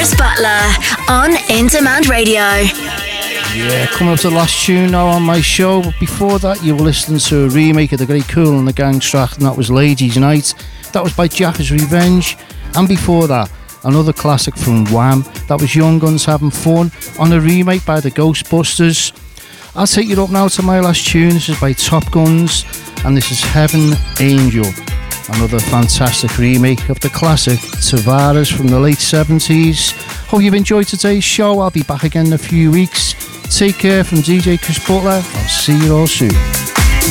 Chris Butler on In Demand Radio. Yeah, coming up to the last tune now on my show, but before that you were listening to a remake of the great Kool and the Gang track, and that was Ladies Night. That was by Jack's Revenge. And before that, another classic from Wham, that was Young Guns Having Fun on a remake by the Ghostbusters. I'll take you up now to my last tune. This is by Top Guns, and this is Heaven Angel, another fantastic remake of the classic Tavares from the late 70s. Hope you've enjoyed today's show. I'll be back again in a few weeks. Take care from DJ Chris Butler. I'll see you all soon.